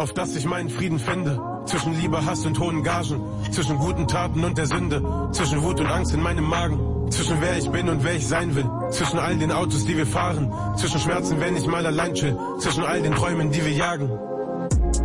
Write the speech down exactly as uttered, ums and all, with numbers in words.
auf dass ich meinen Frieden finde. Zwischen Liebe, Hass und hohen Gagen, zwischen guten Taten und der Sünde, zwischen Wut und Angst in meinem Magen, zwischen wer ich bin und wer ich sein will, zwischen all den Autos, die wir fahren, zwischen Schmerzen, wenn ich mal allein chill, zwischen all den Träumen, die wir jagen.